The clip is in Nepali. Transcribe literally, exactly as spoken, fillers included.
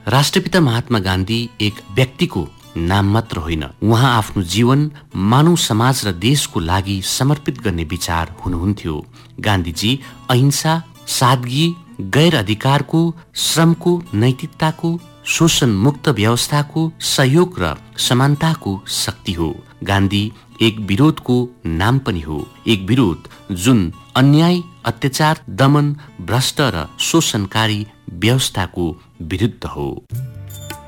राष्ट्रपिता महात्मा गान्धी एक व्यक्तिको नाम मात्र होइन, उहाँ आफ्नो जीवन मानव समाज र देशको लागि समर्पित गर्ने विचार हुनुहुन्थ्यो। गान्धीजी अहिंसा, सादगी, गैर अधिकारको, श्रमको, नैतिकताको, शोषण मुक्त व्यवस्थाको, सहयोग र समानताको शक्ति हो। गान्धी एक विरोधको नाम पनि हो, एक विरोध जुन अन्याय, अत्याचार, दमन, भ्रष्ट र शोषणकारी व्यवस्थाको विरुद्ध हो।